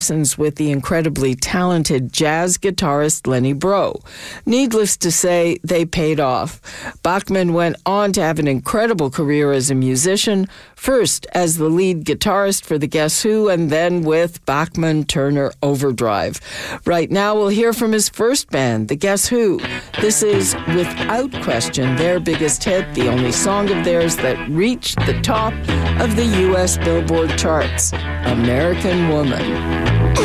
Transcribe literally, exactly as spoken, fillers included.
with the incredibly talented jazz guitarist Lenny Breau. Needless to say, they paid off. Bachman went on to have an incredible career as a musician, first as the lead guitarist for the Guess Who, and then with Bachman Turner Overdrive. Right now, we'll hear from his first band, the Guess Who. This is, without question, their biggest hit, the only song of theirs that reached the top of the U S Billboard charts, American Woman.